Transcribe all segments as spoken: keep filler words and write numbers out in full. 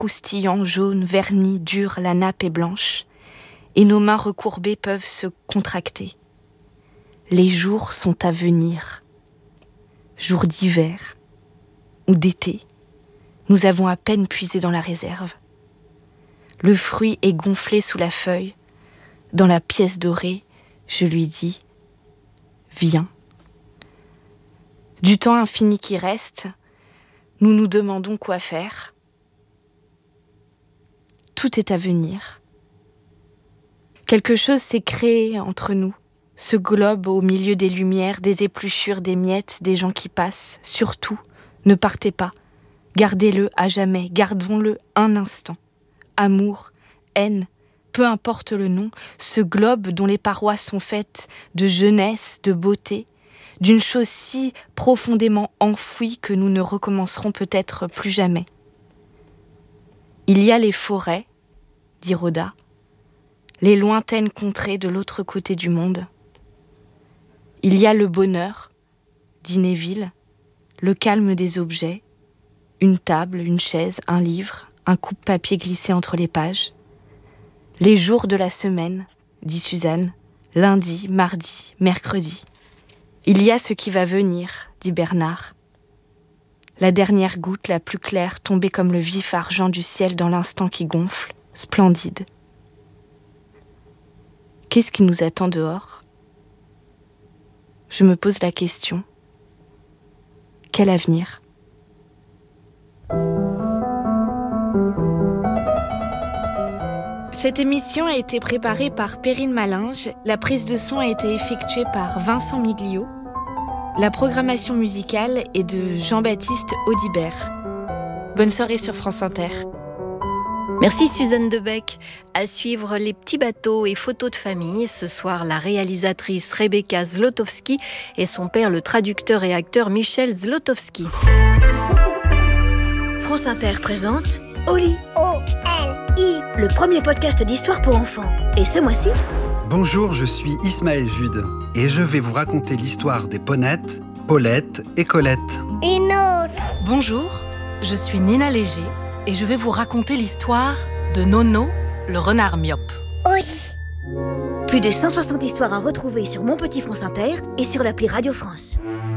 croustillant, jaune, verni, dur, la nappe est blanche, et nos mains recourbées peuvent se contracter. Les jours sont à venir. Jours d'hiver ou d'été, nous avons à peine puisé dans la réserve. Le fruit est gonflé sous la feuille. Dans la pièce dorée, je lui dis « Viens ». Du temps infini qui reste, nous nous demandons quoi faire. Tout est à venir. Quelque chose s'est créé entre nous, ce globe au milieu des lumières, des épluchures, des miettes, des gens qui passent. Surtout, ne partez pas. Gardez-le à jamais, gardons-le un instant. Amour, haine, peu importe le nom, ce globe dont les parois sont faites de jeunesse, de beauté, d'une chose si profondément enfouie que nous ne recommencerons peut-être plus jamais. Il y a les forêts, dit Rhoda, les lointaines contrées de l'autre côté du monde. Il y a le bonheur, dit Neville, le calme des objets, une table, une chaise, un livre, un coupe-papier glissé entre les pages. Les jours de la semaine, dit Suzanne, lundi, mardi, mercredi. Il y a ce qui va venir, dit Bernard. La dernière goutte, la plus claire, tombée comme le vif argent du ciel dans l'instant qui gonfle, splendide. Qu'est-ce qui nous attend dehors ? Je me pose la question. Quel avenir ? Cette émission a été préparée par Perrine Malinge. La prise de son a été effectuée par Vincent Miglio. La programmation musicale est de Jean-Baptiste Audibert. Bonne soirée sur France Inter. Merci Suzanne Debec. À suivre les petits bateaux et photos de famille. Ce soir, la réalisatrice Rebecca Zlotowski et son père, le traducteur et acteur Michel Zlotowski. France Inter présente Oli. O L I. Le premier podcast d'histoire pour enfants. Et ce mois-ci, bonjour, je suis Ismaël Jude et je vais vous raconter l'histoire des Ponettes, Paulette et Colette. Une autre. Bonjour, je suis Nina Léger et je vais vous raconter l'histoire de Nono, le renard myope. Oui. Plus de cent soixante histoires à retrouver sur Mon Petit France Inter et sur l'appli Radio France.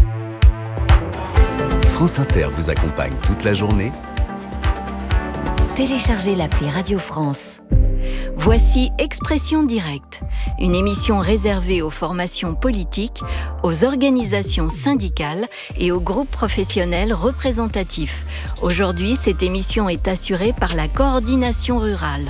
France Inter vous accompagne toute la journée. Téléchargez l'appli Radio France. Voici Expression directe, une émission réservée aux formations politiques, aux organisations syndicales et aux groupes professionnels représentatifs. Aujourd'hui, cette émission est assurée par la Coordination rurale.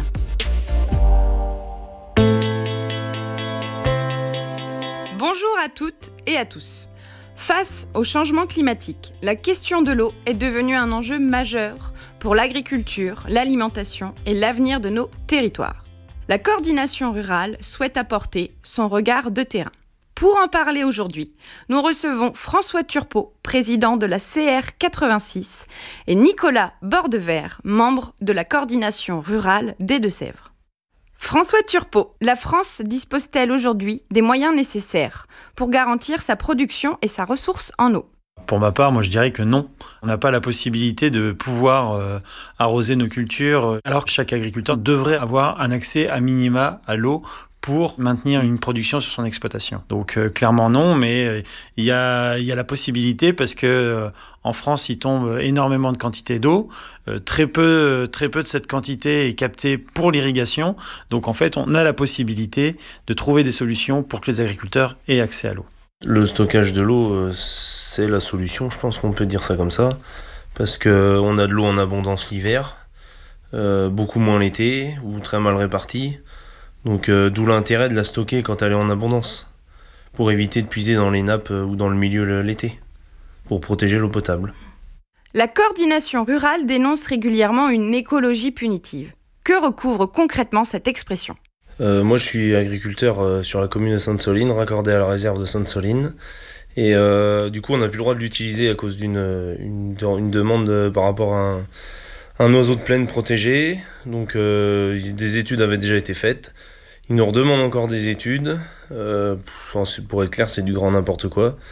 Bonjour à toutes et à tous. Face au changement climatique, la question de l'eau est devenue un enjeu majeur pour l'agriculture, l'alimentation et l'avenir de nos territoires. La Coordination rurale souhaite apporter son regard de terrain. Pour en parler aujourd'hui, nous recevons François Turpot, président de la C R quatre-vingt-six, et Nicolas Bordevert, membre de la Coordination rurale des Deux-Sèvres. François Turpot, la France dispose-t-elle aujourd'hui des moyens nécessaires pour garantir sa production et sa ressource en eau ? Pour ma part, moi je dirais que non. On n'a pas la possibilité de pouvoir euh, arroser nos cultures, alors que chaque agriculteur devrait avoir un accès à minima à l'eau pour maintenir une production sur son exploitation. Donc euh, clairement non, mais il y a, y a la possibilité parce que euh, en France, il tombe énormément de quantité d'eau. Euh, très peu, très peu de cette quantité est captée pour l'irrigation. Donc en fait, on a la possibilité de trouver des solutions pour que les agriculteurs aient accès à l'eau. Le stockage de l'eau, euh, c'est la solution, je pense qu'on peut dire ça comme ça, parce qu'on a de l'eau en abondance l'hiver, euh, beaucoup moins l'été, ou très mal répartie. Donc euh, d'où l'intérêt de la stocker quand elle est en abondance, pour éviter de puiser dans les nappes euh, ou dans le milieu le, l'été, pour protéger l'eau potable. La Coordination rurale dénonce régulièrement une écologie punitive. Que recouvre concrètement cette expression ? euh, Moi je suis agriculteur euh, sur la commune de Sainte-Soline, raccordé à la réserve de Sainte-Soline. Et euh, du coup on n'a plus le droit de l'utiliser à cause d'une une, une demande euh, par rapport à un, un oiseau de plaine protégé. Donc euh, des études avaient déjà été faites. Ils nous redemandent encore des études. Euh, pour être clair, c'est du grand n'importe quoi.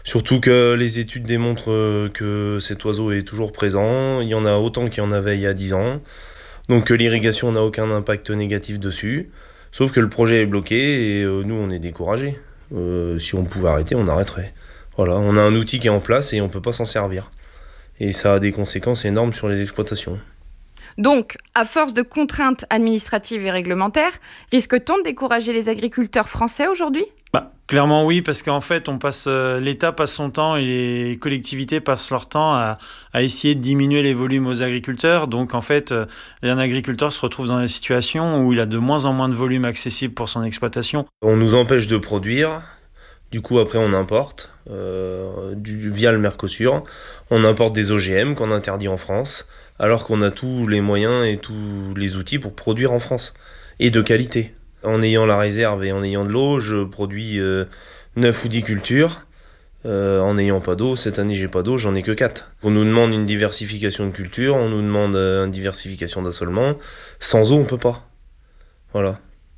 Surtout que les études démontrent que cet oiseau est toujours présent. Il y en a autant qu'il y en avait il y a dix ans. Donc l'irrigation n'a aucun impact négatif dessus. Sauf que le projet est bloqué et euh, nous on est découragés. Euh, si on pouvait arrêter, on arrêterait. Voilà, on a un outil qui est en place et on ne peut pas s'en servir. Et ça a des conséquences énormes sur les exploitations. Donc, à force de contraintes administratives et réglementaires, risque-t-on de décourager les agriculteurs français aujourd'hui ? Bah, clairement oui, parce qu'en fait, on passe, euh, l'État passe son temps et les collectivités passent leur temps à, à essayer de diminuer les volumes aux agriculteurs. Donc en fait, euh, un agriculteur se retrouve dans une situation où il a de moins en moins de volume accessible pour son exploitation. On nous empêche de produire, du coup après on importe, euh, du, via le Mercosur, on importe des O G M qu'on interdit en France, alors qu'on a tous les moyens et tous les outils pour produire en France, et de qualité. En ayant la réserve et en ayant de l'eau, je produis euh, neuf ou dix cultures. Euh, en n'ayant pas d'eau, cette année j'ai pas d'eau, j'en ai que quatre. On nous demande une diversification de cultures, on nous demande euh, une diversification d'assolement. Sans eau, on peut pas. Voilà.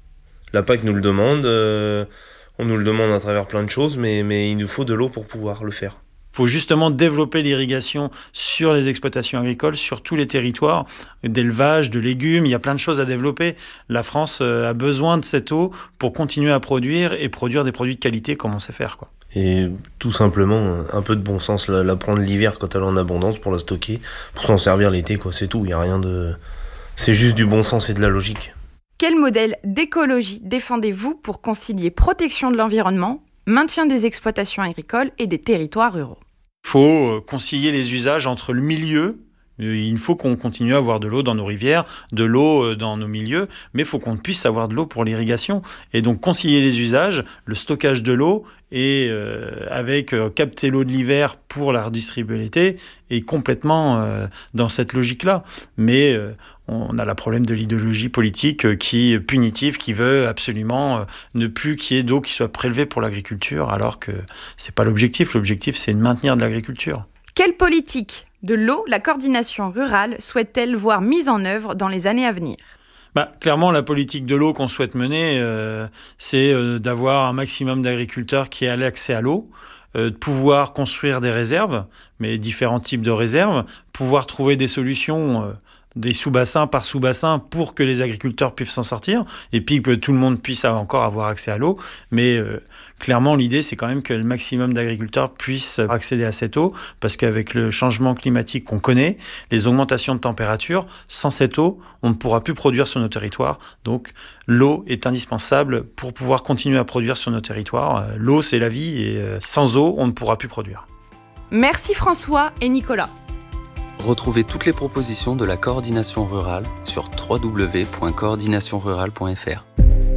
La P A C nous le demande, euh, on nous le demande à travers plein de choses, mais, mais il nous faut de l'eau pour pouvoir le faire. Il faut justement développer l'irrigation sur les exploitations agricoles, sur tous les territoires, d'élevage, de légumes, il y a plein de choses à développer. La France a besoin de cette eau pour continuer à produire et produire des produits de qualité comme on sait faire, quoi. Et tout simplement, un peu de bon sens, la, la prendre l'hiver quand elle est en abondance pour la stocker, pour s'en servir l'été, quoi, c'est tout, il n'y a rien de... C'est juste du bon sens et de la logique. Quel modèle d'écologie défendez-vous pour concilier protection de l'environnement, maintien des exploitations agricoles et des territoires ruraux ? Il faut concilier les usages entre le milieu. Il faut qu'on continue à avoir de l'eau dans nos rivières, de l'eau dans nos milieux, mais il faut qu'on puisse avoir de l'eau pour l'irrigation. Et donc concilier les usages, le stockage de l'eau et euh, avec euh, capter l'eau de l'hiver pour la redistribuer l'été est complètement euh, dans cette logique-là. Mais euh, on a le problème de l'idéologie politique euh, qui est punitive, qui veut absolument euh, ne plus qu'il y ait d'eau qui soit prélevée pour l'agriculture, alors que c'est pas l'objectif. L'objectif, c'est de maintenir de l'agriculture. Quelle politique de l'eau la coordination rurale souhaite-t-elle voir mise en œuvre dans les années à venir ? Bah, clairement, la politique de l'eau qu'on souhaite mener, euh, c'est euh, d'avoir un maximum d'agriculteurs qui aient l'accès à l'eau, euh, de pouvoir construire des réserves, mais différents types de réserves, pouvoir trouver des solutions, euh, des sous-bassins par sous-bassin pour que les agriculteurs puissent s'en sortir, et puis que tout le monde puisse encore avoir accès à l'eau. Mais euh, clairement, l'idée, c'est quand même que le maximum d'agriculteurs puissent accéder à cette eau, parce qu'avec le changement climatique qu'on connaît, les augmentations de température, sans cette eau, on ne pourra plus produire sur nos territoires. Donc, l'eau est indispensable pour pouvoir continuer à produire sur nos territoires. Euh, l'eau, c'est la vie, et euh, sans eau, on ne pourra plus produire. Merci François et Nicolas. Retrouvez toutes les propositions de la coordination rurale sur w w w point coordination rurale point f r.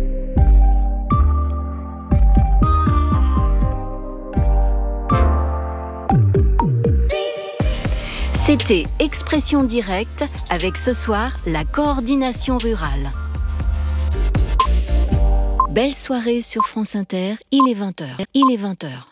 C'était Expression directe avec ce soir la coordination rurale. Belle soirée sur France Inter, il est vingt heures. Il est vingt heures.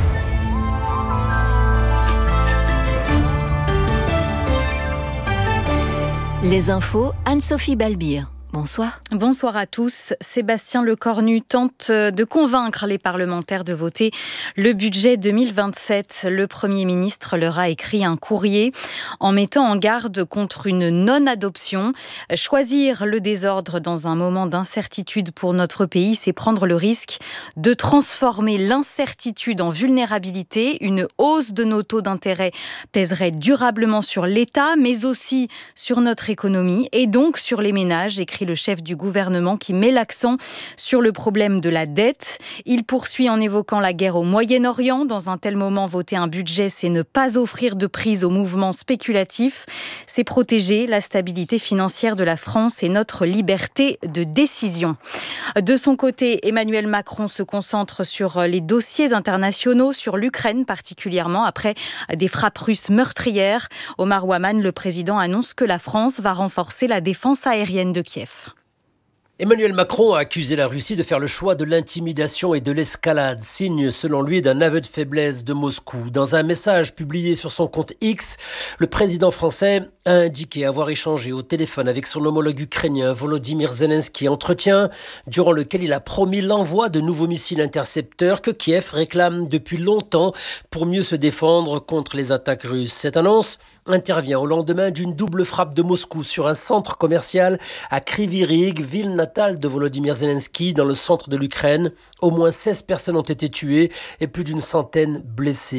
Les infos, Anne-Sophie Balbir. Bonsoir. Bonsoir à tous. Sébastien Lecornu tente de convaincre les parlementaires de voter le budget deux mille vingt-sept. Le Premier ministre leur a écrit un courrier en mettant en garde contre une non-adoption. Choisir le désordre dans un moment d'incertitude pour notre pays, c'est prendre le risque de transformer l'incertitude en vulnérabilité. Une hausse de nos taux d'intérêt pèserait durablement sur l'État, mais aussi sur notre économie et donc sur les ménages, écrit le chef du gouvernement qui met l'accent sur le problème de la dette. Il poursuit en évoquant la guerre au Moyen-Orient. Dans un tel moment, voter un budget, c'est ne pas offrir de prise aux mouvements spéculatifs. C'est protéger la stabilité financière de la France et notre liberté de décision. De son côté, Emmanuel Macron se concentre sur les dossiers internationaux, sur l'Ukraine particulièrement, après des frappes russes meurtrières. Omar Ouaman, le président, annonce que la France va renforcer la défense aérienne de Kiev. Emmanuel Macron a accusé la Russie de faire le choix de l'intimidation et de l'escalade, signe selon lui d'un aveu de faiblesse de Moscou. Dans un message publié sur son compte X, le président français a indiqué avoir échangé au téléphone avec son homologue ukrainien Volodymyr Zelensky, entretien durant lequel il a promis l'envoi de nouveaux missiles intercepteurs que Kiev réclame depuis longtemps pour mieux se défendre contre les attaques russes. Cette annonce intervient au lendemain d'une double frappe de Moscou sur un centre commercial à Kryvyi Rih, ville natale de Volodymyr Zelensky, dans le centre de l'Ukraine. Au moins seize personnes ont été tuées et plus d'une centaine blessées.